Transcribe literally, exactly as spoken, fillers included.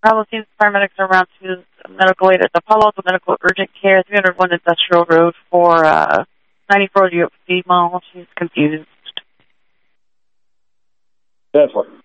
Bravo teams, paramedics are around to medical aid at the Palo Alto Medical Urgent Care, three oh one Industrial Road for uh, ninety-four female. She's confused. That's what.